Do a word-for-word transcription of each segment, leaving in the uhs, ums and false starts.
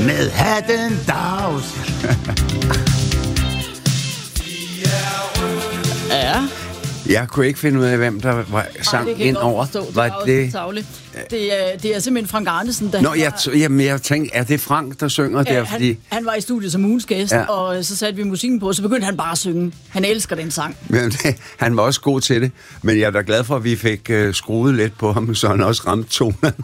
med hatten dags. Ja. Jeg kunne ikke finde ud af, hvem der var sang Ej, ind over. Det var var det... Det er, det er simpelthen Frank Arnesen, der... Nå, jeg, t- jamen, jeg tænkte, er det Frank, der synger ja, der? han, Fordi... han var i studiet som ugens gæst, ja. Og så satte vi musikken på, og så begyndte han bare at synge. Han elsker den sang. Men, det, han var også god til det, men jeg er da glad for, at vi fik uh, skruet lidt på ham, så han også ramte tonerne.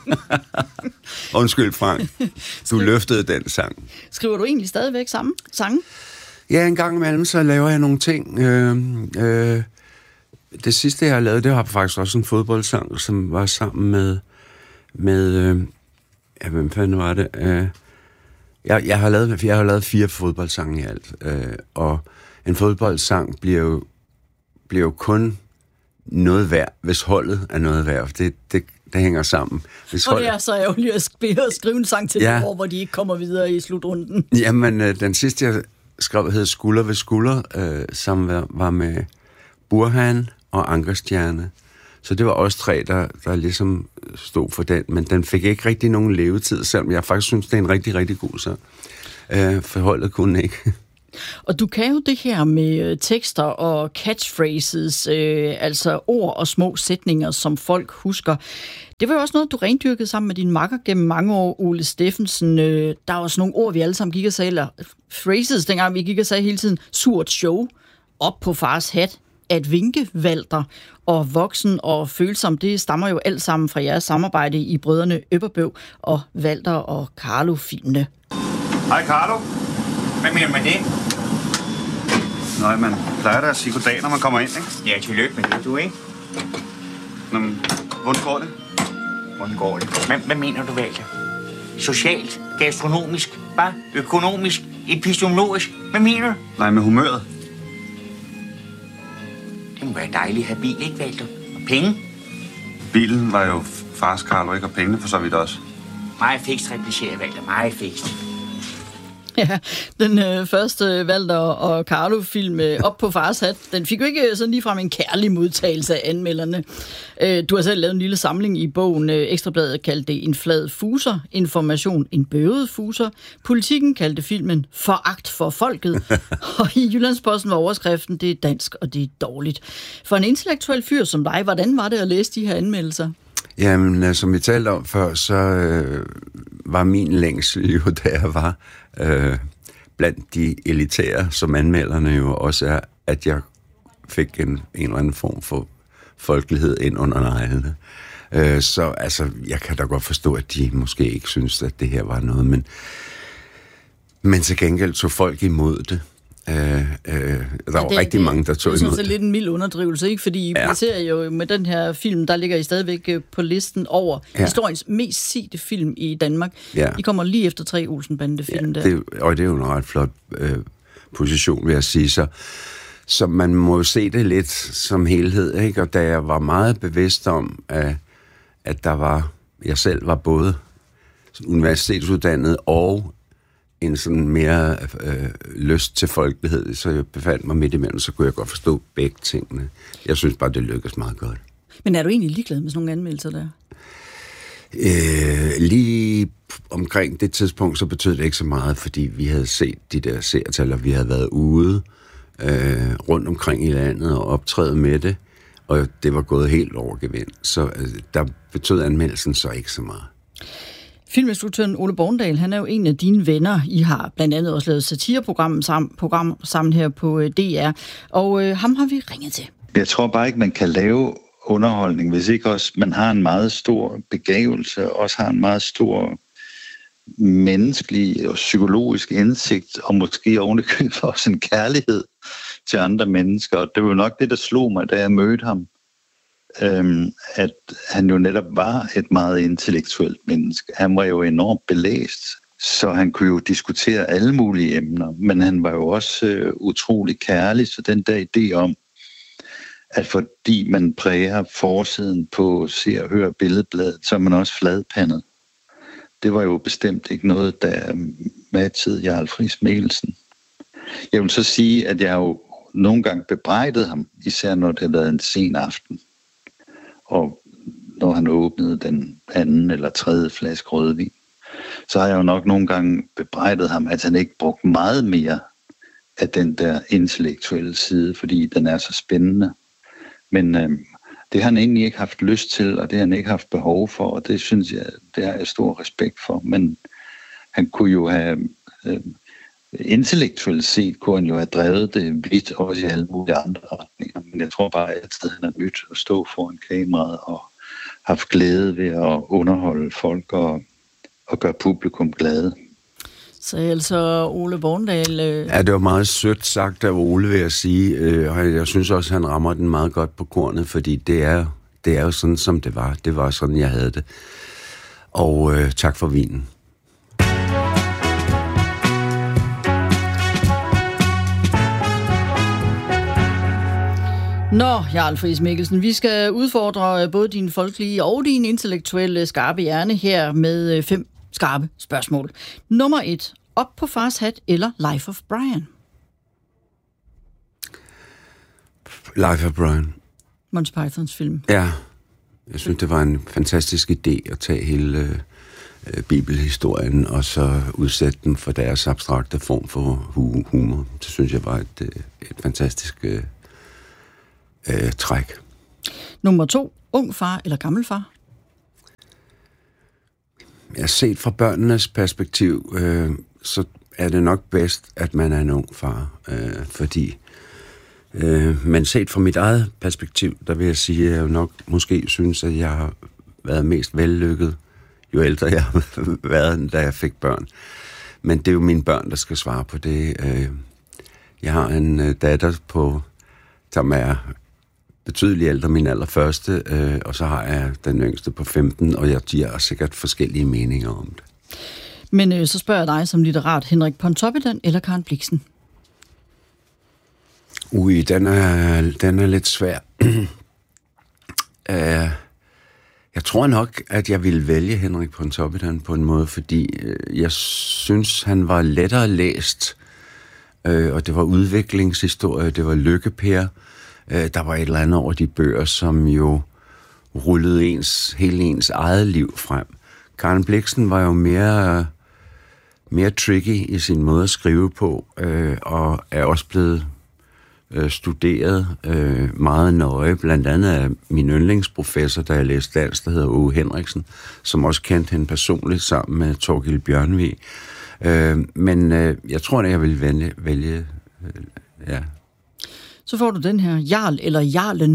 Undskyld, Frank. Du Skriv... løftede den sang. Skriver du egentlig stadigvæk samme sange? Ja, en gang imellem, så laver jeg nogle ting. Øh, øh, det sidste, jeg har lavet, det var faktisk også en fodboldsang, som var sammen med... med øh, ja, hvem fanden var det? Øh, jeg, jeg, har lavet, jeg har lavet fire fodboldsange i alt, øh, og en fodboldsang bliver jo, bliver jo kun noget værd, hvis holdet er noget værd. Det, det, det hænger sammen. Hvis og holdet... det er så ærgerligt at skrive, at skrive en sang til ja. det år, hvor de ikke kommer videre i slutrunden. Jamen, øh, den sidste, jeg skrev, hed Skulder ved Skulder, øh, som var, var med Burhan og Ankerstjerne. Så det var også tre, der, der ligesom stod for den, men den fik ikke rigtig nogen levetid, selvom jeg faktisk synes, det er en rigtig, rigtig god sang. Øh, for holdet kunne ikke. Og du kan jo det her med tekster og catchphrases, øh, altså ord og små sætninger, som folk husker. Det var jo også noget, du rendyrkede sammen med din makker gennem mange år, Ole Steffensen. Øh, der var også nogle ord, vi alle sammen gik og sagde, eller phrases, dengang vi gik og sagde hele tiden, surt show, op på fars hat, at vinke, Walter, og voksen og følsom, det stammer jo alt sammen fra jeres samarbejde i Brødrene Øpperbøv og Walter og Carlo-filmene. Hej Carlo. Hvad mener du med det? Nej, man plejer da at sige goddag, når man kommer ind, ikke? Ja, tillykke med det, du, ikke? Nå, men hvordan går det? Hvordan går det? Hvad, hvad mener du, Walter? Socialt, gastronomisk, bare økonomisk, epistemologisk? Hvad mener du? Nej, med humøret. Det må være dejligt at have bil, ikke, Walter? Og penge? Bilen var jo fars, Carlo, ikke? Og pengene for så vidt også. Meget fikst repliceret, Walter. Meget fikst. Ja, den øh, første Walter og Carlo-film øh, op på fars hat, den fik jo ikke sådan ligefrem en kærlig modtagelse af anmelderne. Øh, du har selv lavet en lille samling i bogen. Øh, Ekstrabladet kaldte det en flad fuser, Information en bøvet fuser. Politikken kaldte filmen Foragt for folket. Og i Jyllandsposten var overskriften, det er dansk og det er dårligt. For en intellektuel fyr som dig, hvordan var det at læse de her anmeldelser? Jamen, som vi talte om før, så øh, var min længsel jo, da jeg var øh, blandt de elitære, som anmelderne jo også er, at jeg fik en, en eller anden form for folkelighed ind under neglene. Øh, så altså, jeg kan da godt forstå, at de måske ikke synes, at det her var noget, men, men til gengæld tog folk imod det. Øh, øh, der ja, var det, rigtig det, mange, der tog imod det. Jeg synes, det er lidt en mild underdrivelse, ikke? Fordi ja. Vi ser jo med den her film, der ligger I stadigvæk på listen over ja. Historiens mest sete film i Danmark. Ja. I kommer lige efter tre Olsen-bande-film ja, der. Det, og det er jo en ret flot øh, position, vil jeg sige. Så, så man må jo se det lidt som helhed, ikke? Og da jeg var meget bevidst om, at, at der var, jeg selv var både universitetsuddannet og en sådan mere øh, lyst til folkelighed, så jeg befandt mig midt imellem, så kunne jeg godt forstå begge tingene. Jeg synes bare, det lykkedes meget godt. Men er du egentlig ligeglad med sådan nogle anmeldelser der? Øh, lige omkring det tidspunkt, så betød det ikke så meget, fordi vi havde set de der seertal, og vi havde været ude øh, rundt omkring i landet og optrædet med det, og det var gået helt over gevind. Så øh, der betød anmeldelsen så ikke så meget. Filminstruktøren Ole Bornedal, han er jo en af dine venner. I har blandt andet også lavet satireprogram sammen, program sammen her på D R, og øh, ham har vi ringet til. Jeg tror bare ikke, man kan lave underholdning, hvis ikke også man har en meget stor begævelse, også har en meget stor menneskelig og psykologisk indsigt, og måske ovenikøbet også en kærlighed til andre mennesker. Og det var jo nok det, der slog mig, da jeg mødte ham. Øhm, at han jo netop var et meget intellektuelt menneske. Han var jo enormt belæst, så han kunne jo diskutere alle mulige emner, men han var jo også øh, utrolig kærlig, så den der idé om, at fordi man præger forsiden på Se og Hør Billedbladet, så er man også fladpandet. Det var jo bestemt ikke noget, der matchede Jarl Friis Mikkelsen. Jeg vil så sige, at jeg jo nogle gange bebrejdede ham, især når det havde været en sen aften. Og når han åbnede den anden eller tredje flaske rødvin. så har jeg jo nok nogle gange bebrejdet ham, at han ikke brugte meget mere af den der intellektuelle side, fordi den er så spændende. Men øh, det har han egentlig ikke haft lyst til, og det har han ikke haft behov for, og det synes jeg, det har jeg stor respekt for. Men han kunne jo have, øh, intellektuelt set, kunne han jo have drevet det vidt, også i alle mulige andre retninger. Men jeg tror bare altid, han har nyt at stå foran kameraet og haft glæde ved at underholde folk og, og gøre publikum glade. Så altså Ole Bornedal... Øh... Ja, det var meget sødt sagt af Ole, vil jeg sige. Og jeg synes også, han rammer den meget godt på kornet, fordi det er, det er jo sådan, som det var. Det var sådan, jeg havde det. Og øh, tak for vinen. Nå, Jarl Friis Mikkelsen, vi skal udfordre både din folkelige og din intellektuelle skarpe hjerne her med fem skarpe spørgsmål. Nummer et. Op på fars hat eller Life of Brian? Life of Brian. Monty Pythons film. Ja, jeg synes, det var en fantastisk idé at tage hele øh, bibelhistorien og så udsætte den for deres abstrakte form for hu- humor. Det synes jeg var et, et fantastisk øh, øh, træk. Nummer to. Ung far eller gammel far? Jeg har set fra børnenes perspektiv, øh, så er det nok bedst, at man er en ung far, øh, fordi øh, men set fra mit eget perspektiv, der vil jeg sige, at jeg nok måske synes, at jeg har været mest vellykket, jo ældre jeg har været, da jeg fik børn. Men det er jo mine børn, der skal svare på det. Øh, jeg har en øh, datter på, som er betydeligt ældre, min allerførste, øh, og så har jeg den yngste på femten, og jeg giver sikkert forskellige meninger om det. Men øh, så spørger jeg dig som litterat, Henrik Pontoppidan eller Karen Blixen? Ui, den er, den er lidt svær. uh, jeg tror nok, at jeg ville vælge Henrik Pontoppidan på en måde, fordi uh, jeg synes, han var lettere læst, uh, og det var udviklingshistorie, det var lykkepær. Uh, der var et eller andet over de bøger, som jo rullede ens, hele ens eget liv frem. Karen Blixen var jo mere, mere tricky i sin måde at skrive på, uh, og er også blevet studeret øh, meget nøje, blandt andet af min yndlingsprofessor, da jeg læste dansk, der hedder Åge Henriksen, som også kendte hende personligt sammen med Torgild Bjørnvig. Øh, men øh, jeg tror, at jeg vil vælge, vælge øh, ja. Så får du den her, Jarl eller Jarlen?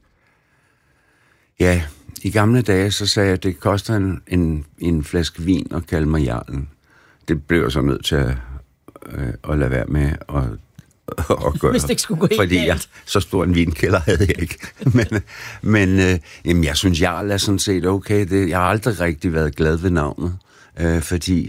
Ja, i gamle dage, så sagde jeg, at det koster en, en, en flaske vin at kalde mig Jarlen. Det blev jeg så nødt til at, øh, at lade være med at og gøre, hvis det ikke skulle gå helt fordi jeg, så stor en vinkælder havde jeg ikke. men men øh, jamen, jeg synes, Jarl er sådan set okay. Det, jeg har aldrig rigtig været glad ved navnet, øh, fordi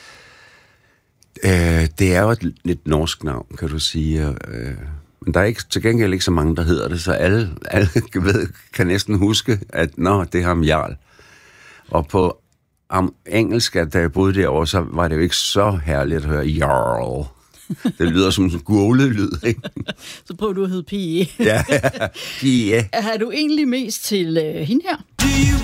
øh, det er jo et lidt norsk navn, kan du sige. Øh, men der er ikke, til gengæld ikke så mange, der hedder det, så alle, alle ved, kan næsten huske, at nå, det er ham Jarl. Og på om, engelsk, da jeg boede derovre, så var det jo ikke så herligt at høre Jarl. Det lyder som en gurglelyd, ikke? Så prøver du at hedde Pie. Ja, Pie. Er du egentlig mest til øh, hende her?